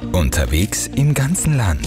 Unterwegs im ganzen Land.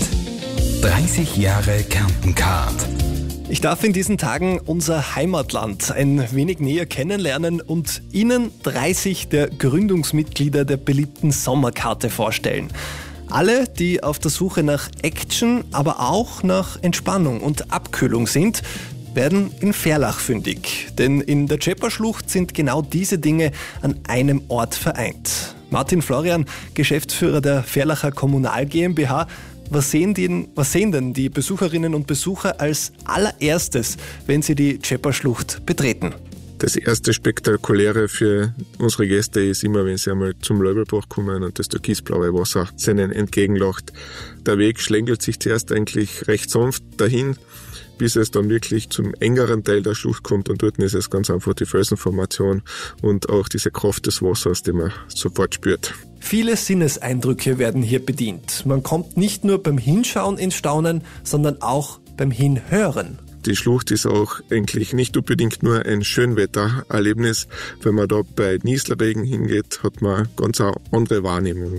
30 Jahre Kärnten-Card. Ich darf in diesen Tagen unser Heimatland ein wenig näher kennenlernen und Ihnen 30 der Gründungsmitglieder der beliebten Sommerkarte vorstellen. Alle, die auf der Suche nach Action, aber auch nach Entspannung und Abkühlung sind, werden in Verlach fündig. Denn in der Tschepperschlucht sind genau diese Dinge an einem Ort vereint. Martin Florian, Geschäftsführer der Verlacher Kommunal GmbH. Was sehen denn die Besucherinnen und Besucher als allererstes, wenn sie die Tschepperschlucht betreten? Das erste Spektakuläre für unsere Gäste ist immer, wenn sie einmal zum Löbelbach kommen und das türkisblaue Wasser ihnen entgegenlacht. Der Weg schlängelt sich zuerst eigentlich recht sanft dahin, bis es dann wirklich zum engeren Teil der Schlucht kommt, und dort ist es ganz einfach die Felsenformation und auch diese Kraft des Wassers, die man sofort spürt. Viele Sinneseindrücke werden hier bedient. Man kommt nicht nur beim Hinschauen ins Staunen, sondern auch beim Hinhören. Die Schlucht ist auch eigentlich nicht unbedingt nur ein Schönwettererlebnis. Wenn man da bei Nieselregen hingeht, hat man ganz eine andere Wahrnehmung.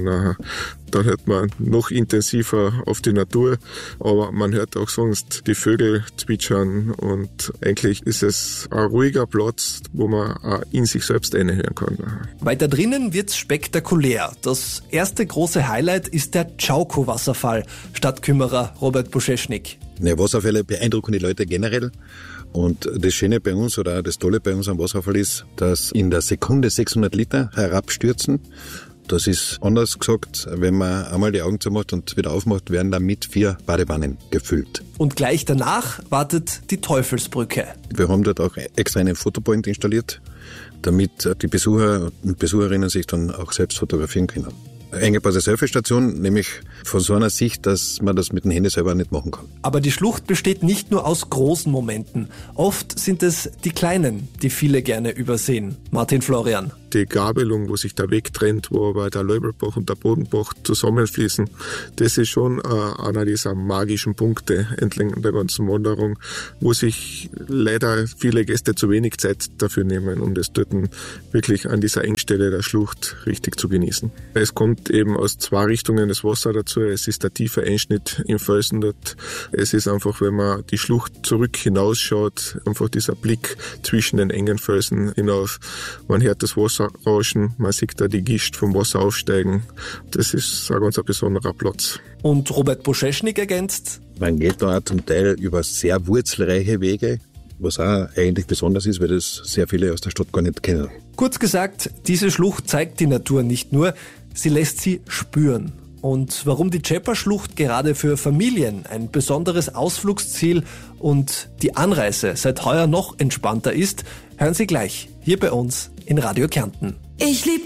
Da hört man noch intensiver auf die Natur, aber man hört auch sonst die Vögel zwitschern, und eigentlich ist es ein ruhiger Platz, wo man auch in sich selbst reinhören kann. Weiter drinnen wird's spektakulär. Das erste große Highlight ist der Tschauko-Wasserfall, Stadtkümmerer Robert Boscheschnik. Wasserfälle beeindrucken die Leute generell. Und das Schöne bei uns oder auch das Tolle bei uns am Wasserfall ist, dass in der Sekunde 600 Liter herabstürzen. Das ist anders gesagt, wenn man einmal die Augen zumacht und wieder aufmacht, werden damit 4 Badewannen gefüllt. Und gleich danach wartet die Teufelsbrücke. Wir haben dort auch extra einen Fotopoint installiert, damit die Besucher und Besucherinnen sich dann auch selbst fotografieren können. Eingebaute Selfie-Station, nämlich von so einer Sicht, dass man das mit den Händen selber nicht machen kann. Aber die Schlucht besteht nicht nur aus großen Momenten. Oft sind es die kleinen, die viele gerne übersehen. Martin Florian. Die Gabelung, wo sich der Weg trennt, wo aber der Löbelbach und der Bodenbach zusammenfließen, das ist schon einer dieser magischen Punkte entlang der ganzen Wanderung, wo sich leider viele Gäste zu wenig Zeit dafür nehmen, um das dort wirklich an dieser Engstelle der Schlucht richtig zu genießen. Es kommt eben aus 2 Richtungen das Wasser dazu. Es ist der tiefe Einschnitt im Felsen dort. Es ist einfach, wenn man die Schlucht zurück hinausschaut, einfach dieser Blick zwischen den engen Felsen hinauf. Man hört das Wasser rauschen, man sieht da die Gischt vom Wasser aufsteigen. Das ist ein ganz besonderer Platz. Und Robert Boscheschnik ergänzt: Man geht da zum Teil über sehr wurzelreiche Wege, was auch eigentlich besonders ist, weil das sehr viele aus der Stadt gar nicht kennen. Kurz gesagt, diese Schlucht zeigt die Natur nicht nur, sie lässt sie spüren. Und warum die Tschepperschlucht gerade für Familien ein besonderes Ausflugsziel und die Anreise seit heuer noch entspannter ist, hören Sie gleich hier bei uns in Radio Kärnten. Ich lieb